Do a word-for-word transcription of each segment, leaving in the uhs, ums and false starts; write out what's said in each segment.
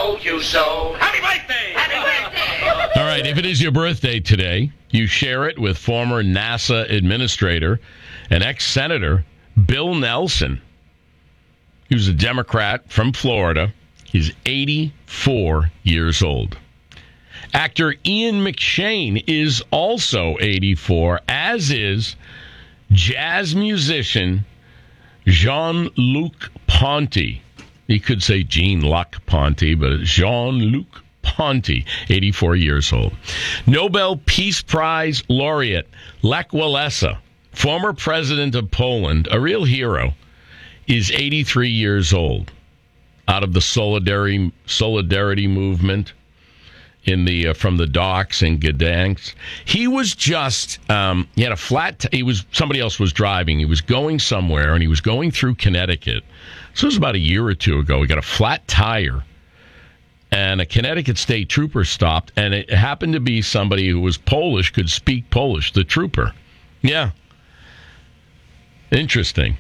told you so. Happy birthday! Happy birthday! All right, if it is your birthday today, you share it with former NASA administrator and ex-senator Bill Nelson. He was a Democrat from Florida. He's eighty-four years old. Actor Ian McShane is also eighty-four, as is jazz musician Jean-Luc Ponty. He could say Jean-Luc Ponty, but Jean-Luc Ponty, eighty-four years old. Nobel Peace Prize laureate Lech Walesa, former president of Poland, a real hero, is eighty-three years old. Out of the solidarity solidarity movement in the uh, from the docks in Gdansk. He was just um, he had a flat. T- he was somebody else was driving. He was going somewhere, and he was going through Connecticut. So it was about a year or two ago. He got a flat tire, and a Connecticut state trooper stopped, and it happened to be somebody who was Polish, could speak Polish. The trooper, yeah, interesting.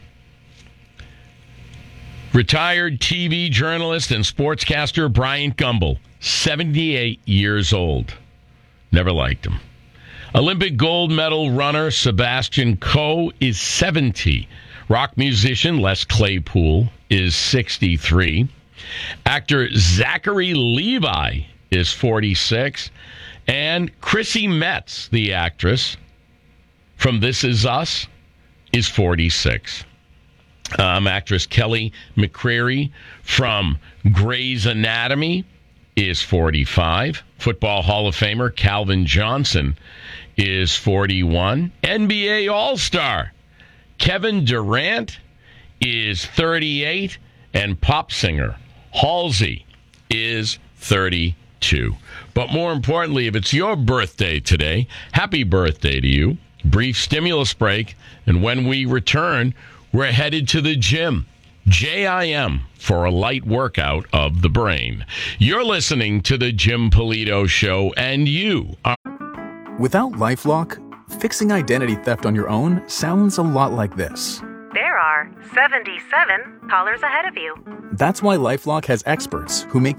Retired T V journalist and sportscaster Bryant Gumbel, seventy-eight years old. Never liked him. Olympic gold medal runner Sebastian Coe is seventy. Rock musician Les Claypool is sixty-three. Actor Zachary Levi is forty-six. And Chrissy Metz, the actress from This Is Us, is forty-six. Um, actress Kelly McCreary from Grey's Anatomy is forty-five. Football Hall of Famer Calvin Johnson is forty-one. N B A All-Star Kevin Durant is thirty-eight. And pop singer Halsey is thirty-two. But more importantly, if it's your birthday today, happy birthday to you. Brief stimulus break. And when we return, we're headed to the gym. J I M for a light workout of the brain. You're listening to the Jim Polito Show, and you are... Without LifeLock, fixing identity theft on your own sounds a lot like this. There are seventy-seven callers ahead of you. That's why LifeLock has experts who make